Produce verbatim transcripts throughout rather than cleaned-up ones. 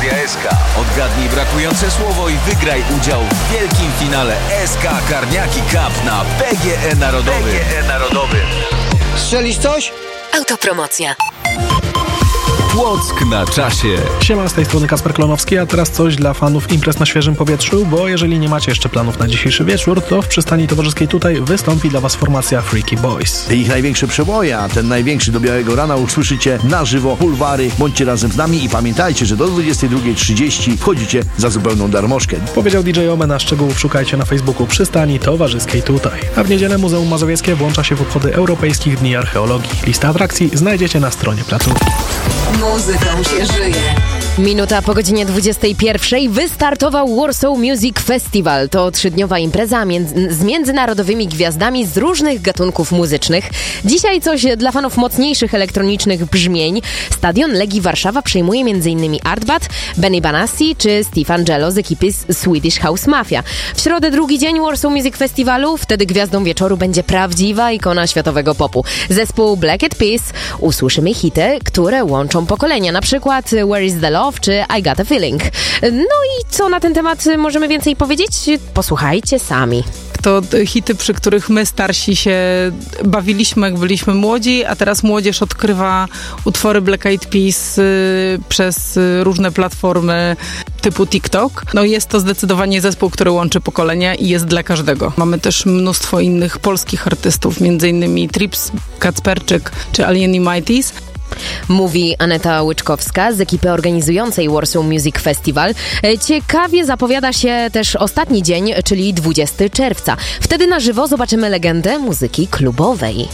Radia S K. Odgadnij brakujące słowo i wygraj udział w wielkim finale S K Karniaki Cup na P G E Narodowym. P G E Narodowym. Strzelisz coś? Autopromocja. Płock na czasie. Siema, z tej strony Kasper Klonowski, a teraz coś dla fanów imprez na świeżym powietrzu, bo jeżeli nie macie jeszcze planów na dzisiejszy wieczór, to w przystani towarzyskiej tutaj wystąpi dla was formacja Freaky Boys. Ich największe przeboje, a ten największy do białego rana usłyszycie na żywo. Bulwary, bądźcie razem z nami i pamiętajcie, że do dwudziestej drugiej trzydzieści wchodzicie za zupełną darmożkę. Powiedział D J Omen, a szczegółów szukajcie na Facebooku przystani towarzyskiej tutaj. A w niedzielę Muzeum Mazowieckie włącza się w obchody Europejskich Dni Archeologii. Lista atrakcji znajdziecie na stronie placówki. Muzyką się żyje. Minuta po godzinie dwudziestej pierwszej wystartował Warsaw Music Festival. To trzydniowa impreza między, z międzynarodowymi gwiazdami z różnych gatunków muzycznych. Dzisiaj coś dla fanów mocniejszych elektronicznych brzmień. Stadion Legii Warszawa przejmuje m.in. Artbat, Benny Benassi czy Steve Angelo z ekipy Swedish House Mafia. W środę drugi dzień Warsaw Music Festivalu. Wtedy gwiazdą wieczoru będzie prawdziwa ikona światowego popu. Zespół Black Eyed Peas. Usłyszymy hity, które łączą pokolenia. Na przykład Where is the Love czy I Got a Feeling. No i co na ten temat możemy więcej powiedzieć? Posłuchajcie sami. To hity, przy których my starsi się bawiliśmy, jak byliśmy młodzi, a teraz młodzież odkrywa utwory Black Eyed Peas y, przez y, różne platformy typu TikTok. No jest to zdecydowanie zespół, który łączy pokolenia i jest dla każdego. Mamy też mnóstwo innych polskich artystów, między innymi Trips, Kacperczyk czy Alien Mighties. Mówi Aneta Łyczkowska z ekipy organizującej Warsaw Music Festival. Ciekawie zapowiada się też ostatni dzień, czyli dwudziestego czerwca. Wtedy na żywo zobaczymy legendę muzyki klubowej.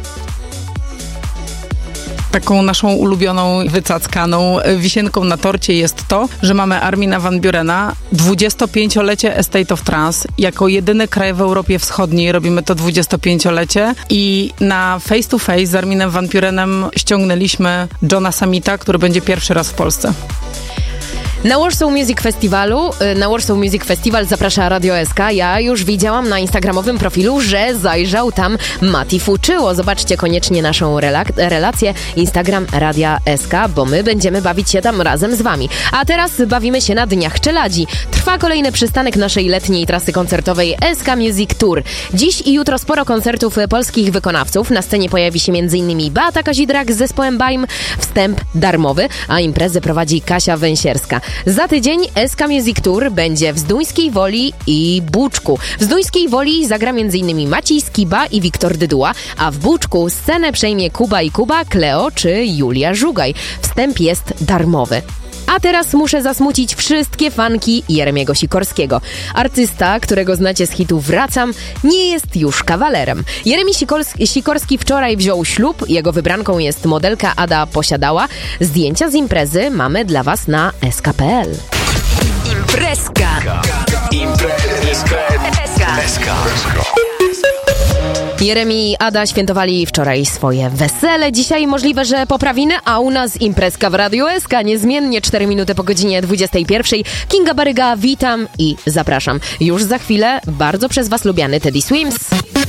Taką naszą ulubioną, wycackaną wisienką na torcie jest to, że mamy Armina van Burena, dwudziestopięciolecie Estate of Trance. Jako jedyny kraj w Europie Wschodniej robimy to dwudziestopięciolecie i na face to face z Arminem van Burenem ściągnęliśmy Johna Summita, który będzie pierwszy raz w Polsce. Na Warsaw Music Festivalu, na Warsaw Music Festival zaprasza Radio S K. Ja już widziałam na instagramowym profilu, że zajrzał tam Mati Fuczyło. Zobaczcie koniecznie naszą relak- relację Instagram Radia S K, bo my będziemy bawić się tam razem z wami. A teraz bawimy się na Dniach Czeladzi. Trwa kolejny przystanek naszej letniej trasy koncertowej S K Music Tour. Dziś i jutro sporo koncertów polskich wykonawców. Na scenie pojawi się m.in. Beata Kazidrak z zespołem Baim, wstęp darmowy, a imprezę prowadzi Kasia Węsierska. Za tydzień S K Music Tour będzie w Zduńskiej Woli i Buczku. W Zduńskiej Woli zagra m.in. Maciej Skiba i Wiktor Dyduła, a w Buczku scenę przejmie Kuba i Kuba, Kleo czy Julia Żugaj. Wstęp jest darmowy. A teraz muszę zasmucić wszystkie fanki Jeremiego Sikorskiego. Artysta, którego znacie z hitu Wracam, nie jest już kawalerem. Jeremi Sikorski, Sikorski wczoraj wziął ślub, jego wybranką jest modelka Ada Posiadała. Zdjęcia z imprezy mamy dla was na s k kropka p l. Imprezka. Imprezka. Imprezka. Jeremi i Ada świętowali wczoraj swoje wesele. Dzisiaj możliwe, że poprawiny, a u nas imprezka w Radiu S K. Niezmiennie cztery minuty po godzinie dwudziestej pierwszej. Kinga Baryga, witam i zapraszam. Już za chwilę bardzo przez was lubiany Teddy Swims.